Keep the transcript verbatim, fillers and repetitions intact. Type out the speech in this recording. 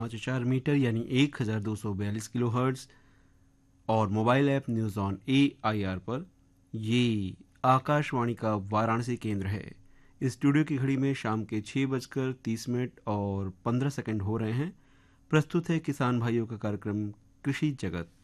पाँच चार मीटर यानी एक हज़ार दो सौ बयालीस किलो हर्ट्ज और mobile app news on A I R पर। ये आकाशवाणी का वाराणसी केंद्र है। इस स्टूडियो की घड़ी में शाम के छः बजकर तीस मिनट और पंद्रह सेकंड हो रहे हैं। प्रस्तुत है किसान भाइयों का कार्यक्रम कृषि जगत।